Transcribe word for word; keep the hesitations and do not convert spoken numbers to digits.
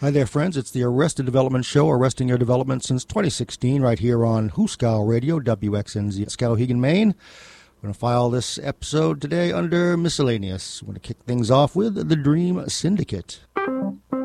Hi there, friends. It's the Arrested Development Show, arresting your development since twenty sixteen, right here on Hooskow Radio, W X N Z, Skowhegan, Maine. We're going to file this episode today under miscellaneous. We're going to kick things off with The Dream Syndicate.